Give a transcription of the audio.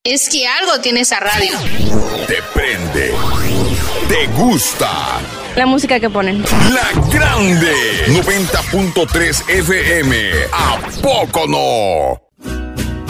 Es que algo tiene esa radio. Te prende. Te gusta. La música que ponen. La Grande. 90.3 FM. ¿A poco no?